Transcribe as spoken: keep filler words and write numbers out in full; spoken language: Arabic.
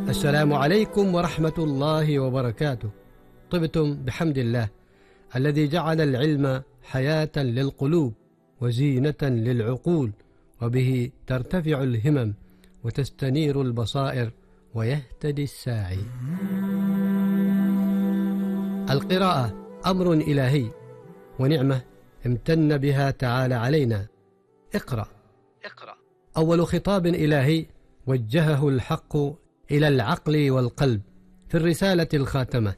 السلام عليكم ورحمة الله وبركاته. طبتم بحمد الله الذي جعل العلم حياة للقلوب وزينة للعقول، وبه ترتفع الهمم وتستنير البصائر ويهتدي الساعي. القراءة أمر إلهي ونعمة امتن بها تعالى علينا. اقرأ. اقرأ أول خطاب إلهي وجهه الحق إلى العقل والقلب في الرسالة الخاتمة